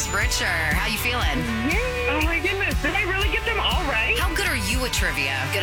richer. How you feeling? Yay. Oh my goodness. Did I really get them all right? How good are you at trivia?